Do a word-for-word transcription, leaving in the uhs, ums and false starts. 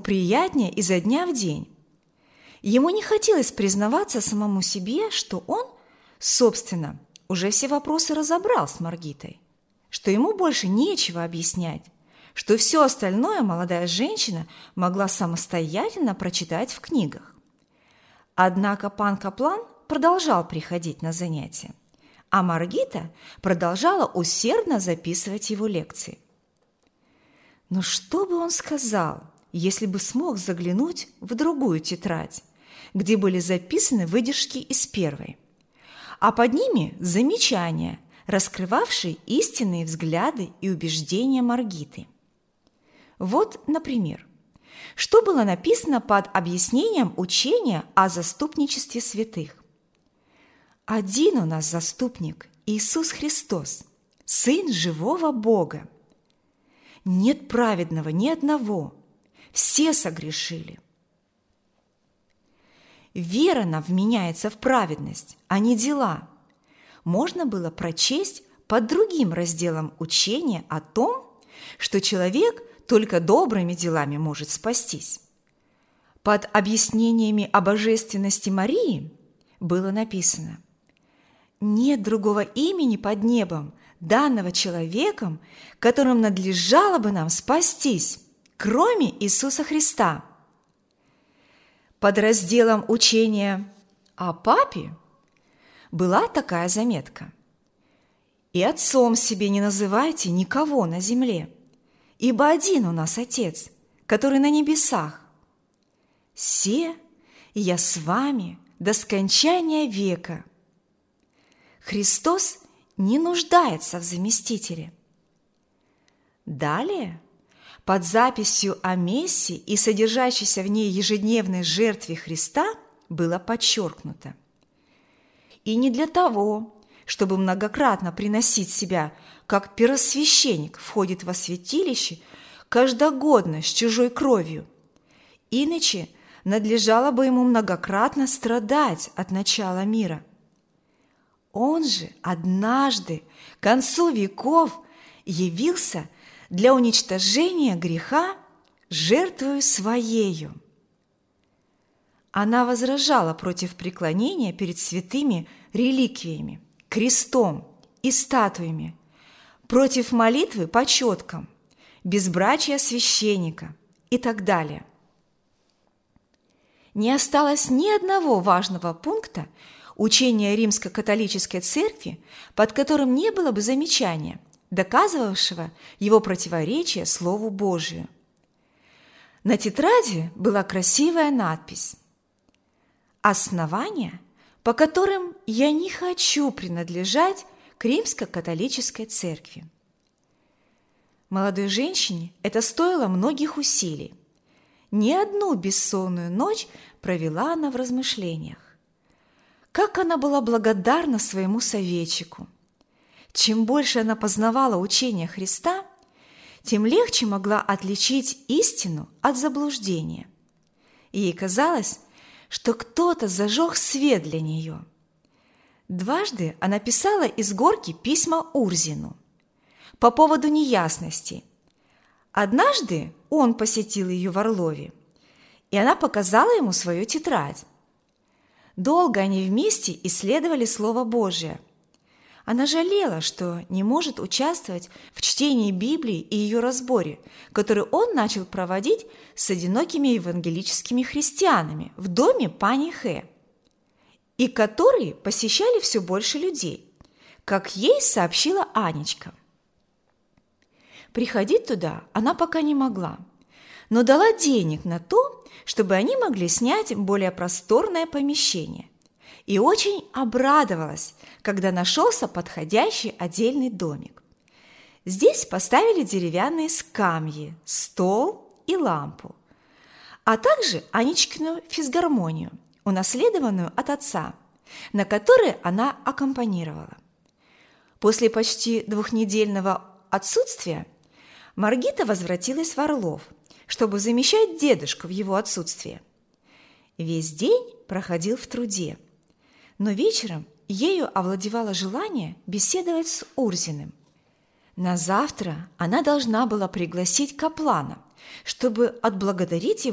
приятнее изо дня в день. Ему не хотелось признаваться самому себе, что он, собственно, уже все вопросы разобрал с Маргитой, что ему больше нечего объяснять, что все остальное молодая женщина могла самостоятельно прочитать в книгах. Однако пан Каплан продолжал приходить на занятия, а Маргита продолжала усердно записывать его лекции. Но что бы он сказал, если бы смог заглянуть в другую тетрадь, где были записаны выдержки из первой, а под ними замечания, раскрывавшие истинные взгляды и убеждения Маргиты? Вот, например, что было написано под объяснением учения о заступничестве святых. «Один у нас заступник – Иисус Христос, Сын живого Бога. Нет праведного ни одного, все согрешили». Вера нам вменяется в праведность, а не дела. Можно было прочесть под другим разделом учения о том, что человек только добрыми делами может спастись. Под объяснениями о божественности Марии было написано: «Нет другого имени под небом, данного человеком, которым надлежало бы нам спастись, кроме Иисуса Христа». Под разделом учения о папе была такая заметка: «И отцом себе не называйте никого на земле, ибо один у нас Отец, который на небесах. Се, и я с вами до скончания века». Христос не нуждается в заместителе. Далее, под записью о мессе и содержащейся в ней ежедневной жертве Христа было подчеркнуто: «И не для того, чтобы многократно приносить себя, как первосвященник входит во святилище каждогодно с чужой кровью, иначе надлежало бы ему многократно страдать от начала мира. Он же однажды к концу веков явился для уничтожения греха жертвою своею». Она возражала против преклонения перед святыми реликвиями, крестом и статуями, против молитвы по четкам, безбрачия священника и так далее. Не осталось ни одного важного пункта учения Римско-католической церкви, под которым не было бы замечания, доказывавшего его противоречие Слову Божию. На тетради была красивая надпись: «Основания, по которым я не хочу принадлежать к Римско-католической церкви». Молодой женщине это стоило многих усилий. Не одну бессонную ночь провела она в размышлениях. Как она была благодарна своему советчику! Чем больше она познавала учение Христа, тем легче могла отличить истину от заблуждения. Ей казалось, что кто-то зажег свет для нее. Дважды она писала из горки письма Урзину по поводу неясностей. Однажды он посетил ее в Орлове, и она показала ему свою тетрадь. Долго они вместе исследовали Слово Божие. Она жалела, что не может участвовать в чтении Библии и ее разборе, который он начал проводить с одинокими евангелическими христианами в доме пани Хэ, и которые посещали все больше людей, как ей сообщила Анечка. Приходить туда она пока не могла, но дала денег на то, чтобы они могли снять более просторное помещение, и очень обрадовалась, когда нашелся подходящий отдельный домик. Здесь поставили деревянные скамьи, стол и лампу, а также Анечкину физгармонию, унаследованную от отца, на которой она аккомпанировала. После почти двухнедельного отсутствия Маргита возвратилась в Орлов, чтобы замещать дедушку в его отсутствие. Весь день проходил в труде, но вечером ею овладевало желание беседовать с Урзиным. На завтра она должна была пригласить Каплана, чтобы отблагодарить его